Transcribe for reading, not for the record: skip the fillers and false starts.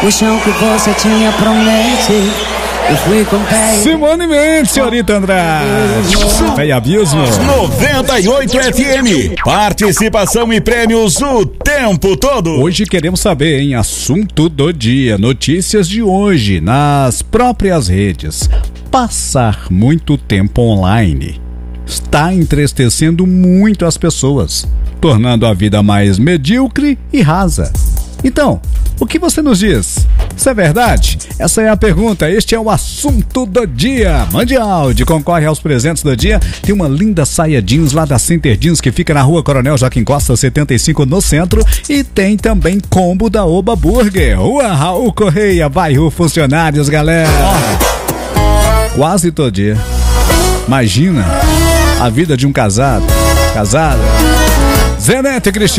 o chão que você tinha promete. Eu fui com pé. Simone Mendes, senhorita Andrade. Pé Abismo. 98 FM. Participação e prêmios o tempo todo. Hoje queremos saber, em assunto do dia, notícias de hoje nas próprias redes. Passar muito tempo online está entristecendo muito as pessoas, tornando a vida mais medíocre e rasa. Então, o que você nos diz? Isso é verdade? Essa é a pergunta, este é o assunto do dia. Mande áudio, concorre aos presentes do dia. Tem uma linda saia jeans lá da Center Jeans, que fica na rua Coronel Joaquim Costa 75 no centro. E tem também combo da Oba Burger, rua Raul Correia, bairro Funcionários, galera. Quase todo dia. Imagina a vida de um casado, casada. Zenete Cristiano.